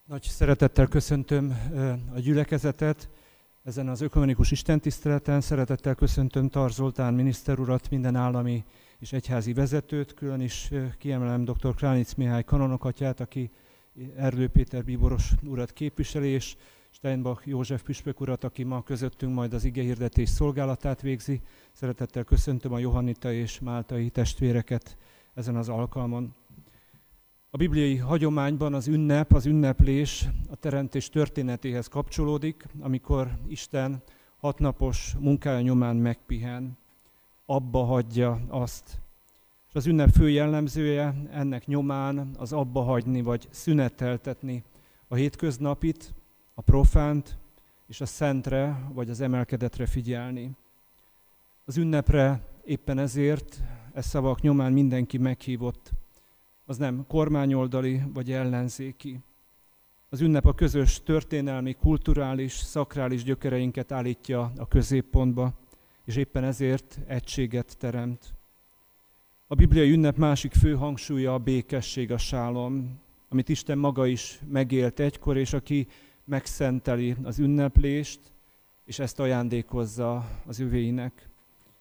Nagy szeretettel köszöntöm a gyülekezetet ezen az ökumenikus istentiszteleten. Szeretettel köszöntöm Tar Zoltán miniszter urat, minden állami és egyházi vezetőt, külön is kiemelem dr. Kránic Mihály kanonokatyát, aki Erdő Péter bíboros urat képviseli, és Steinbach József püspök urat, aki ma közöttünk majd az igehirdetés szolgálatát végzi. Szeretettel köszöntöm a johannita és máltai testvéreket ezen az alkalmon. A bibliai hagyományban az ünnep, az ünneplés a teremtés történetéhez kapcsolódik, amikor Isten 6 napos munkája nyomán megpihen, abba hagyja azt. És az ünnep fő jellemzője ennek nyomán az abba hagyni vagy szüneteltetni a hétköznapit, a profánt és a szentre vagy az emelkedetre figyelni. Az ünnepre éppen ezért szavak nyomán mindenki meghívott. Az nem kormányoldali vagy ellenzéki. Az ünnep a közös történelmi, kulturális, szakrális gyökereinket állítja a középpontba, és éppen ezért egységet teremt. A bibliai ünnep másik fő hangsúlya a békesség, a sálom, amit Isten maga is megélt egykor, és aki megszenteli az ünneplést, és ezt ajándékozza az övéinek.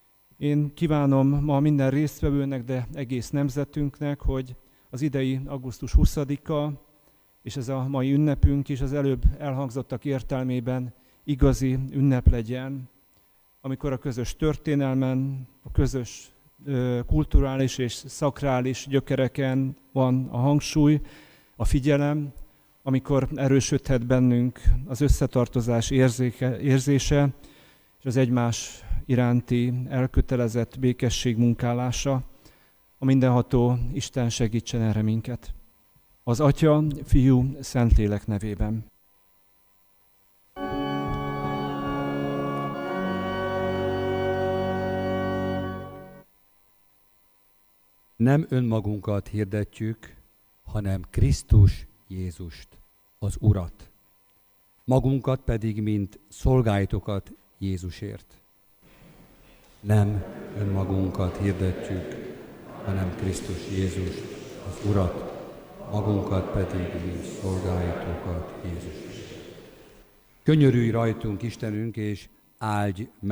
Én kívánom ma minden résztvevőnek, de egész nemzetünknek, hogy az idei augusztus 20-a, és ez a mai ünnepünk is az előbb elhangzottak értelmében igazi ünnep legyen, amikor a közös történelmen, a közös kulturális és szakrális gyökereken van a hangsúly, a figyelem, amikor erősödhet bennünk az összetartozás érzése, és az egymás iránti elkötelezett békesség munkálása. A mindenható Isten segítsen erre minket. Az Atya, Fiú, Szentlélek nevében. Nem önmagunkat hirdetjük, hanem Krisztus Jézust, az Urat. Magunkat pedig, mint szolgáitokat Jézusért. Nem önmagunkat hirdetjük, hanem Krisztus Jézust, az Urat, magunkat pedig, mint szolgáitokat Jézusért. Könyörülj rajtunk, Istenünk, és áldj